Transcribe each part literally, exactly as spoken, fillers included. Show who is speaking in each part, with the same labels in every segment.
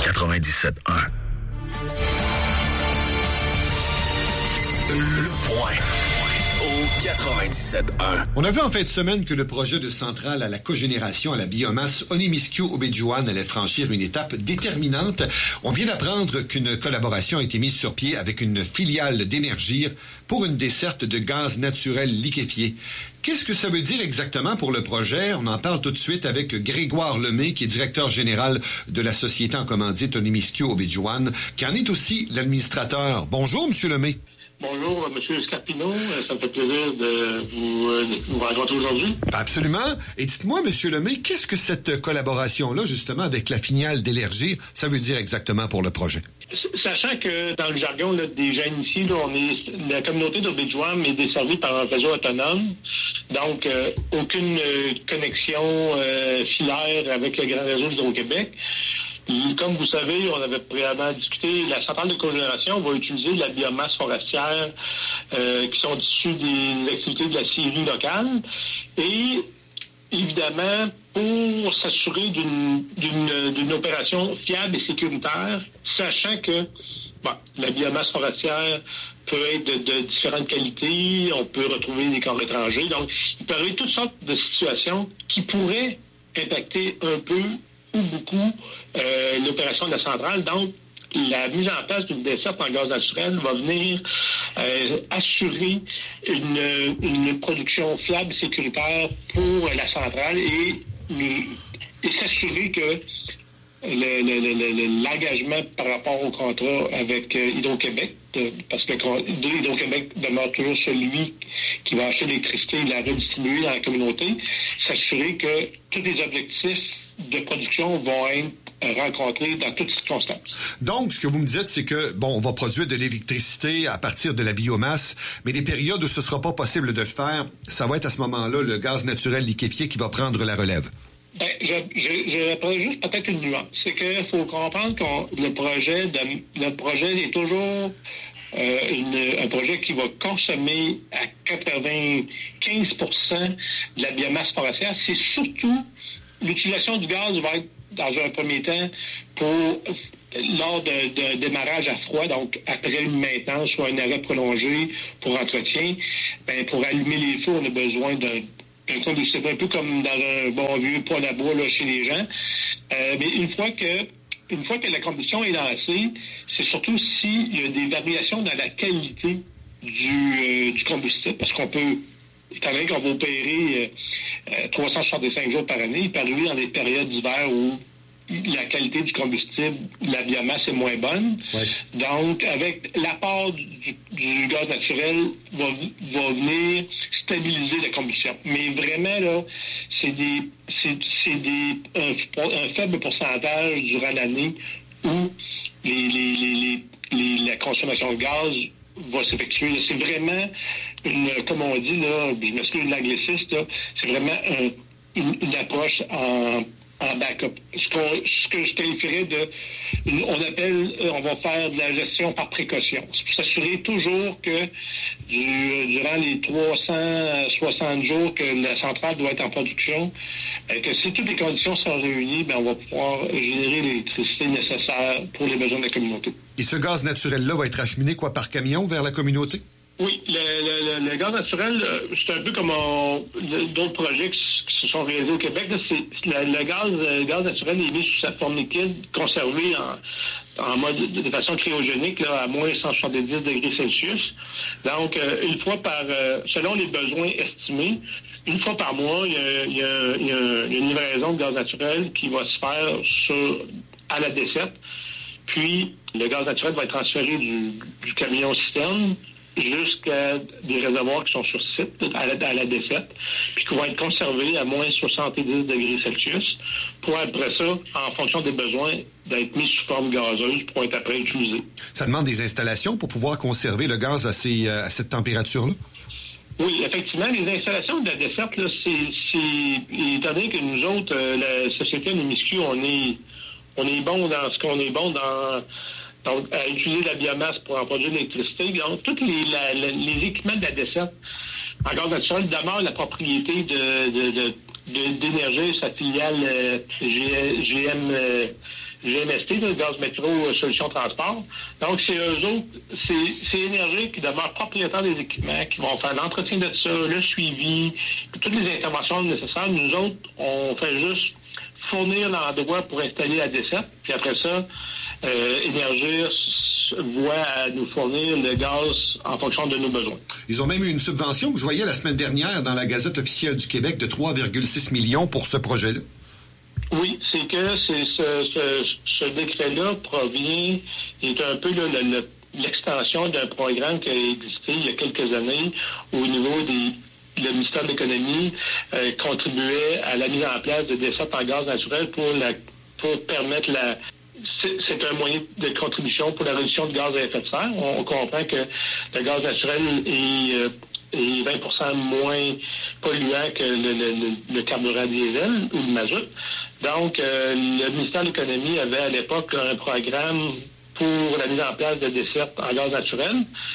Speaker 1: quatre-vingt-dix-sept un. Le Point au quatre-vingt-dix-sept un.
Speaker 2: On a vu en fin de semaine que le projet de centrale à la cogénération à la biomasse Onimiskio-Obidjouan allait franchir une étape déterminante. On vient d'apprendre qu'une collaboration a été mise sur pied avec une filiale d'Énergir pour une desserte de gaz naturel liquéfié. Qu'est-ce que ça veut dire exactement pour le projet? On en parle tout de suite avec Grégoire Lemay, qui est directeur général de la société en commandite Onimiskio-Obidjouan, qui en est aussi l'administrateur. Bonjour, Monsieur Lemay.
Speaker 3: Bonjour, M. Scarpino. Ça me fait plaisir de vous, euh, de vous rencontrer aujourd'hui.
Speaker 2: Absolument. Et dites-moi, M. Lemay, qu'est-ce que cette collaboration-là, justement, avec la filiale d'Énergir, ça veut dire exactement pour le projet?
Speaker 3: Sachant que dans le jargon là, des gens ici, là, on est la communauté d'Obidjouan est desservie par un réseau autonome. Donc, euh, aucune euh, connexion euh, filaire avec le grand réseau d'Hydro-Québec. Comme vous savez, on avait préalablement discuté, la centrale de cogénération va utiliser de la biomasse forestière euh, qui sont issues des activités de la scierie locale. Et évidemment, pour s'assurer d'une, d'une, d'une opération fiable et sécuritaire, sachant que bon, la biomasse forestière peut être de, de différentes qualités, on peut retrouver des corps étrangers. Donc, il peut y avoir toutes sortes de situations qui pourraient impacter un peu ou beaucoup euh, l'opération de la centrale. Donc, la mise en place d'une desserte en gaz naturel va venir euh, assurer une, une production fiable et sécuritaire pour la centrale et, et s'assurer que le, le, le, l'engagement par rapport au contrat avec Hydro-Québec, parce que Hydro-Québec demeure toujours celui qui va acheter l'électricité et la redistribuer dans la communauté, s'assurer que tous les objectifs de production vont être rencontrés dans toutes circonstances.
Speaker 2: Donc, ce que vous me dites, c'est que, bon, on va produire de l'électricité à partir de la biomasse, mais les périodes où ce ne sera pas possible de le faire, ça va être à ce moment-là le gaz naturel liquéfié qui va prendre la relève.
Speaker 3: Ben, je, je, je prends juste peut-être une nuance. C'est qu'il faut comprendre que le projet, de, le projet est toujours euh, une, un projet qui va consommer à quatre-vingt-quinze pour cent de la biomasse forestière. C'est surtout l'utilisation du gaz va être, dans un premier temps, pour lors d'un démarrage à froid, donc après une maintenance ou un arrêt prolongé pour entretien, ben, pour allumer les feux, on a besoin d'un, d'un combustible, un peu comme dans un bon vieux poêle à bois là, chez les gens. Euh, mais une fois que une fois que la combustion est lancée, c'est surtout s'il y a des variations dans la qualité du, euh, du combustible, parce qu'on peut, étant donné qu'on va opérer euh, trois cent soixante-cinq jours par année, il peut arriver dans des périodes d'hiver où la qualité du combustible, la biomasse est moins bonne. Ouais. Donc, avec l'apport du, du gaz naturel, va, va venir stabiliser la combustion. Mais vraiment, là, c'est des, c'est, c'est des, un, un faible pourcentage durant l'année où les, les, les, les, les, la consommation de gaz va s'effectuer. C'est vraiment, une, comme on dit, là, je m'excuse de l'angliciste, là, c'est vraiment un, une, une approche en en backup. Ce, qu'on, ce que je qualifierais de, on appelle, on va faire de la gestion par précaution. C'est pour s'assurer toujours que du, durant les trois cent soixante jours que la centrale doit être en production, que si toutes les conditions sont réunies, ben on va pouvoir générer l'électricité nécessaire pour les besoins de la communauté.
Speaker 2: Et ce gaz naturel-là va être acheminé quoi par camion vers la communauté?
Speaker 3: Oui, le, le, le gaz naturel, c'est un peu comme on, d'autres projets qui se sont réalisés au Québec. Là, c'est, le, le, gaz, le gaz naturel est mis sous sa forme liquide, conservé en, en mode de façon cryogénique là, à moins cent soixante-dix degrés Celsius. Donc, euh, une fois par, euh, selon les besoins estimés, une fois par mois, il y a, il y a, il y a une livraison de gaz naturel qui va se faire sur, à la desserte. Puis, le gaz naturel va être transféré du, du camion citerne jusqu'à des réservoirs qui sont sur site, à la, à la desserte, puis qui vont être conservés à moins soixante-dix degrés Celsius, pour après ça, en fonction des besoins, d'être mis sous forme gazeuse pour être après utilisé.
Speaker 2: Ça demande des installations pour pouvoir conserver le gaz à, ces, à cette température-là?
Speaker 3: Oui, effectivement, les installations de la desserte, là, c'est, c'est étant donné que nous autres, euh, la société Onimiskio, on est, on est bon dans ce qu'on est bon dans... Donc, à utiliser de la biomasse pour en produire de l'électricité. Donc, tous les, la, la, les équipements de la desserte en gaz naturel demeurent la propriété de, de, de, de, d'Énergir, sa filiale euh, G, GM, euh, G M S T, le Gaz Métro Solutions Transport. Donc, c'est eux autres, c'est, c'est Énergie qui demeure propriétaire des équipements, qui vont faire l'entretien de ça, le suivi, puis toutes les interventions nécessaires. Nous autres, on fait juste fournir l'endroit pour installer la desserte, puis après ça, euh, Énergie voit à nous fournir le gaz en fonction de nos besoins.
Speaker 2: Ils ont même eu une subvention que je voyais la semaine dernière dans la Gazette officielle du Québec de trois virgule six millions pour ce projet-là.
Speaker 3: Oui, c'est que c'est ce, ce, ce décret-là provient, est un peu là, le, le, l'extension d'un programme qui a existé il y a quelques années au niveau des... Le ministère de l'Économie euh, contribuait à la mise en place de dessertes en gaz naturel pour, la, pour permettre la... C'est, c'est un moyen de contribution pour la réduction de gaz à effet de serre. On, on comprend que le gaz naturel est... Euh, est vingt pour cent moins polluant que le, le, le carburant diesel ou le mazout. Donc, euh, le ministère de l'Économie avait à l'époque un programme pour la mise en place de dessertes en gaz naturel.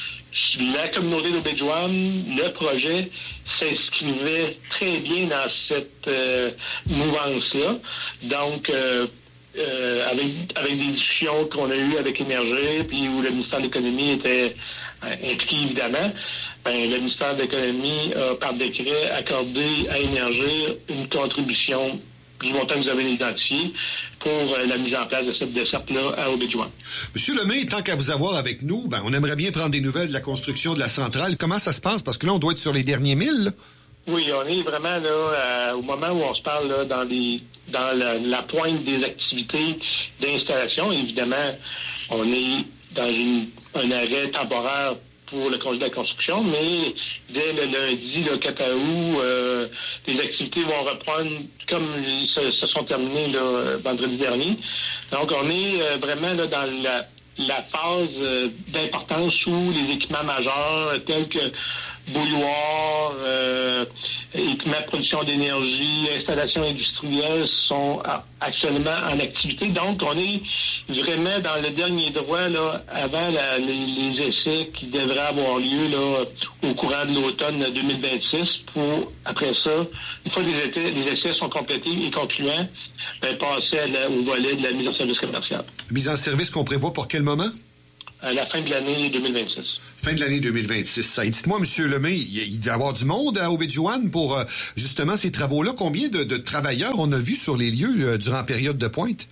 Speaker 3: La communauté d'Obidjouane, le projet s'inscrivait très bien dans cette euh, mouvance-là. Donc, euh, euh, avec, avec des discussions qu'on a eues avec Énergie, puis où le ministère de l'Économie était euh, impliqué évidemment, ben, le ministère de l'Économie a, par décret, accordé à Énergie une contribution du montant que vous avez identifié pour euh, la mise en place de cette desserte-là à Obidjouane.
Speaker 2: Monsieur Lemay, tant qu'à vous avoir avec nous, ben, on aimerait bien prendre des nouvelles de la construction de la centrale. Comment ça se passe? Parce que là, on doit être sur les derniers milles, là.
Speaker 3: Oui, on est vraiment là euh, au moment où on se parle là, dans les dans la, la pointe des activités d'installation. Évidemment, on est dans une, un arrêt temporaire pour le congé de la construction, mais dès le lundi, le quatre août, euh, les activités vont reprendre comme ils se, se sont terminées là, vendredi dernier. Donc, on est euh, vraiment là, dans la, la phase euh, d'importance où les équipements majeurs tels que bouilloire, euh, équipements de production d'énergie, installations industrielles sont actuellement en activité. Donc, on est vraiment dans le dernier droit là, avant la, les, les essais qui devraient avoir lieu là, au courant de l'automne deux mille vingt-six pour, après ça, une fois que les essais, les essais sont complétés et concluants, ben, passer à la, au volet de la mise en service commercial.
Speaker 2: Mise en service qu'on prévoit pour quel moment?
Speaker 3: À la fin de l'année deux mille vingt-six.
Speaker 2: Fin de l'année deux mille vingt-six. Et dites-moi, M. Lemay, il, il doit y avoir du monde à Obidjouane pour euh, justement ces travaux-là. Combien de, de travailleurs on a vu sur les lieux euh, durant la période de pointe?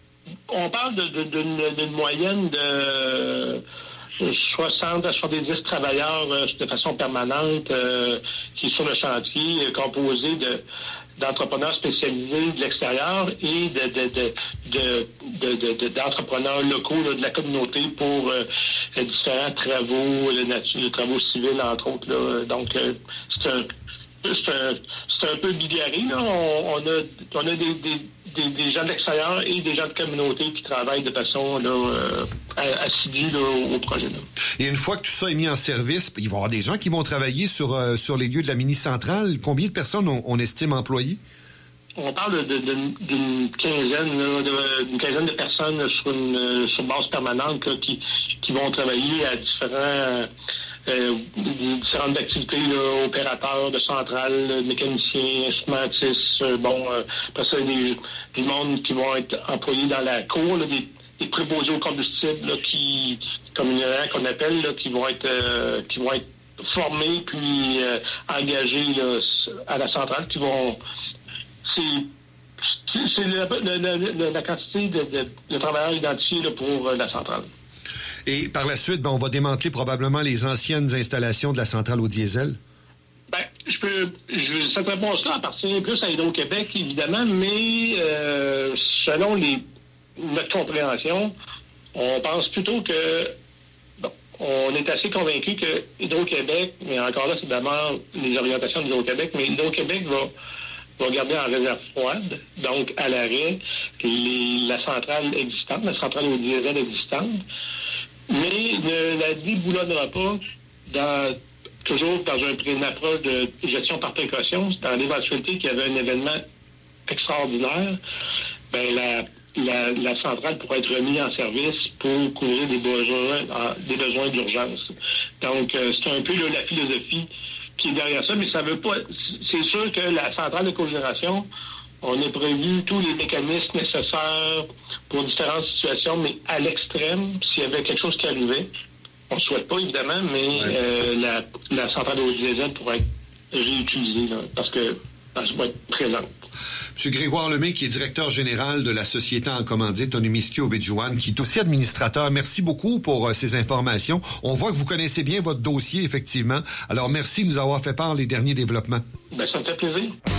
Speaker 3: On parle de, de, d'une, d'une moyenne de soixante à soixante-dix travailleurs euh, de façon permanente euh, qui est sur le chantier, euh, composé de d'entrepreneurs spécialisés de l'extérieur et de, de, de, de, de, de, de d'entrepreneurs locaux là, de la communauté pour euh, différents travaux, de nature, de travaux civils, entre autres. Là. Donc, euh, c'est un c'est un, c'est un peu bigarré. Là. On, on a, on a des, des, des, des gens de l'extérieur et des gens de communauté qui travaillent de façon là, euh, assidue là, au, au projet. Là.
Speaker 2: Et une fois que tout ça est mis en service, il va y avoir des gens qui vont travailler sur, euh, sur les lieux de la mini-centrale. Combien de personnes on, on estime employées? On
Speaker 3: parle de, de, d'une quinzaine, là, de, d'une quinzaine de personnes sur une sur base permanente là, qui, qui vont travailler à différents euh, différentes activités, là, opérateurs de centrales, mécaniciens, instrumentistes, euh, bon, euh, après ça, des, des mondes qui vont être employés dans la cour, là, des, des préposés au combustible, là, qui, comme il y en a qu'on appelle, là, qui vont être euh, qui vont être formés puis euh, engagés là, à la centrale, qui vont c'est, c'est la, la, la, la quantité de, de, de travailleurs identifiés là, pour euh, la centrale.
Speaker 2: Et par la suite, ben, on va démanteler probablement les anciennes installations de la centrale au diesel?
Speaker 3: Ben, je peux. Je, cette réponse-là appartient plus à Hydro-Québec, évidemment, mais euh, selon les, notre compréhension, on pense plutôt que. Bon, on est assez convaincu que Hydro-Québec, mais encore là, c'est d'abord les orientations d'Hydro-Québec, mais Hydro-Québec va. va garder en réserve froide, donc à l'arrêt, les, la centrale existante, la centrale au diesel existante, mais ne la déboulonnera pas dans, toujours dans un, une approche de gestion par précaution. Dans l'éventualité qu'il y avait un événement extraordinaire, ben la, la, la centrale pourrait être remise en service pour couvrir des besoins, des besoins d'urgence. Donc, euh, c'est un peu là, la philosophie qui est derrière ça, mais ça veut pas. C'est sûr que la centrale de cogénération On a prévu tous les mécanismes nécessaires pour différentes situations, mais à l'extrême, s'il y avait quelque chose qui arrivait, on ne souhaite pas évidemment, mais ouais. euh, la, la centrale au diesel pourrait être réutilisée là, parce que elle va être présente.
Speaker 2: M. Grégoire Lemay, qui est directeur général de la société en commandite Onimiskio-Obidjouane, qui est aussi administrateur. Merci beaucoup pour euh, ces informations. On voit que vous connaissez bien votre dossier, effectivement. Alors, merci de nous avoir fait part des derniers développements.
Speaker 3: Ben, ça me fait plaisir.